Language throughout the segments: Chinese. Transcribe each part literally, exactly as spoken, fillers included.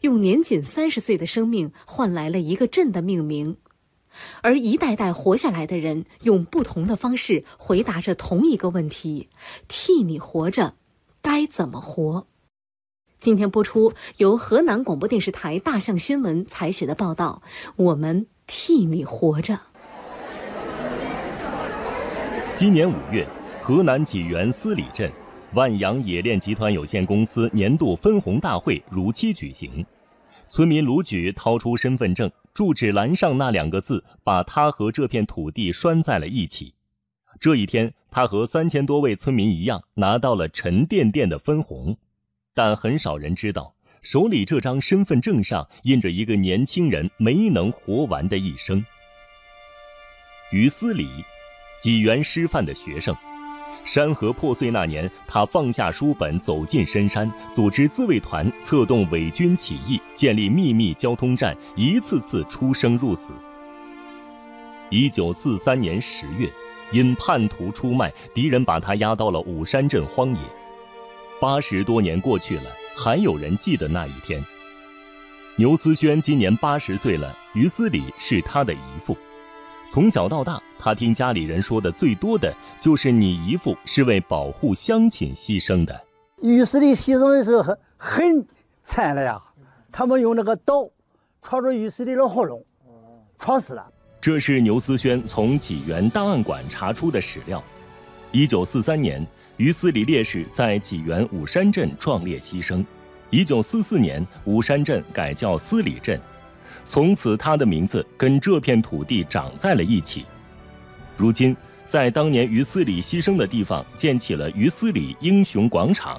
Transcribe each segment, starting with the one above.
用年仅三十岁的生命换来了一个镇的命名。而一代代活下来的人，用不同的方式回答着同一个问题：替你活着，该怎么活？今天播出由河南广播电视台大象新闻采写的报道，我们替你活着。 今年五月，河南济源司里镇万阳冶炼集团有限公司年度分红大会如期举行。村民卢举掏出身份证，住址栏上那两个字把他和这片土地拴在了一起。这一天，他和三千多位村民一样，拿到了沉甸甸的分红。但很少人知道，手里这张身份证上印着一个年轻人没能活完的一生。于思礼，济源师范的学生。山河破碎那年，他放下书本，走进深山，组织自卫团，策动伪军起义，建立秘密交通站，一次次出生入死。一九四三年十月，因叛徒出卖，敌人把他押到了武山镇荒野。八十多年过去了，还有人记得那一天。牛思轩今年八十岁了，于思礼是他的姨父。从小到大，他听家里人说的最多的就是你姨父是为保护乡亲牺牲的。 于思礼牺牲的时候很很惨了呀，他们用那个刀戳着于思礼的喉咙，戳死了。 这是牛思轩从济源档案馆查出的史料。一九四三年，于思礼烈士在济源武山镇壮烈牺牲。一九四四年，武山镇改叫司里镇。从此他的名字跟这片土地长在了一起。如今在当年于思礼牺牲的地方建起了于思礼英雄广场。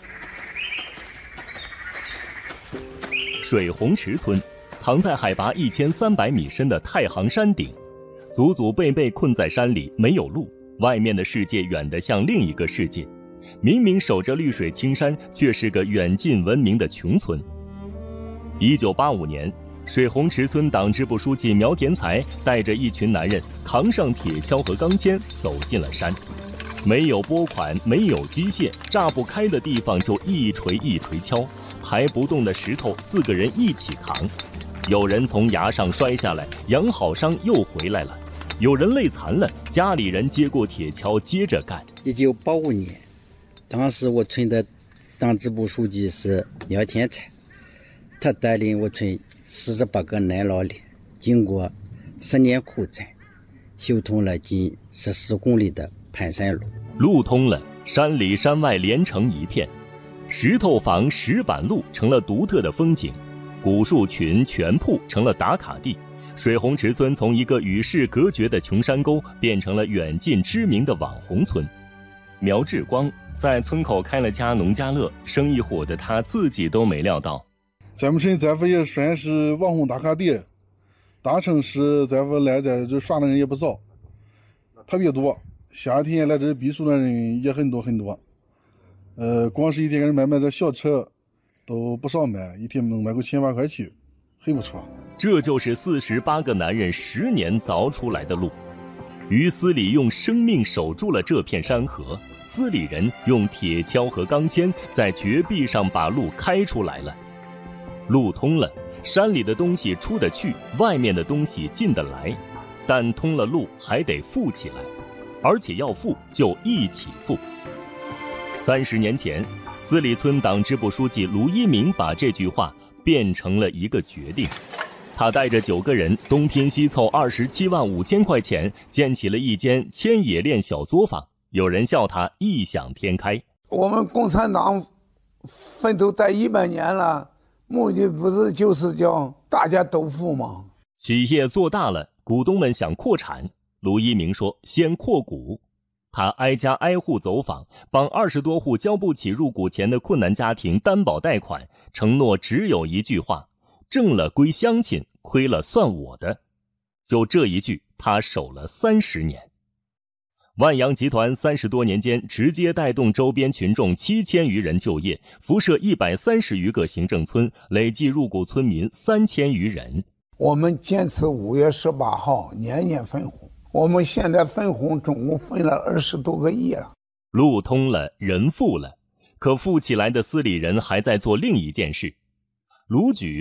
水红池村藏在海拔一千三百米深的太行山顶，祖祖辈辈困在山里，没有路，外面的世界远得像另一个世界。明明守着绿水青山，却是个远近闻名的穷村。一九八五年，水红池村党支部书记苗田才带着一群男人扛上铁锹和钢钎走进了山。没有拨款，没有机械，炸不开的地方就一锤一锤敲，抬不动的石头四个人一起扛。有人从崖上摔下来，养好伤又回来了；有人累残了，家里人接过铁锹接着干。 一九八五年，当时我村的党支部书记是苗田才，他带领我村四十八个男老力，经过十年苦战，修通了近十四公里的盘山路。 路通了，山里山外连成一片，石头房、石板路成了独特的风景，古树群、泉瀑成了打卡地。水红池村从一个与世隔绝的穷山沟变成了远近知名的网红村。苗志光在村口开了家农家乐，生意火的他自己都没料到。 咱们村这副也算是网红打卡地，大城市这副来在这耍的人也不少，特别多。夏天来这避暑的人也很多很多。呃，光是一天给人买卖这小车都不少卖，一天能卖个千把块去，很不错。 这就是四十八个男人十年凿出来的路。于思礼用生命守住了这片山河，司里人用铁锹和钢钎在绝壁上把路开出来了。路通了，山里的东西出得去，外面的东西进得来，但通了路还得富起来，而且要富就一起富。三十年前，司里村党支部书记卢一鸣把这句话变成了一个决定。他带着九个人东拼西凑二十七万五千块钱，建起了一间铅冶炼小作坊。有人笑他异想天开。 我们共产党奋斗待一百年了，目的不是就是叫大家都富吗？ 企业做大了，股东们想扩产。卢一鸣说：“先扩股。”他挨家挨户走访，帮二十多户交不起入股钱的困难家庭担保贷款，承诺只有一句话：挣了归乡亲，亏了算我的。就这一句，他守了三十年。万阳集团三十多年间，直接带动周边群众七千余人就业，辐射一百三十余个行政村，累计入股村民三千余人。 我们坚持五月十八号年年分红，我们现在分红总共分了二十多个亿了。 路通了，人富了，可富起来的司里人还在做另一件事。卢举